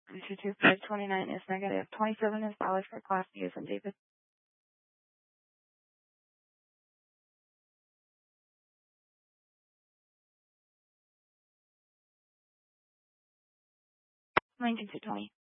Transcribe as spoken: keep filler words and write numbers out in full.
two two five twenty-nine is negative. twenty-seven is valid for Class B as in David. nineteen to twenty.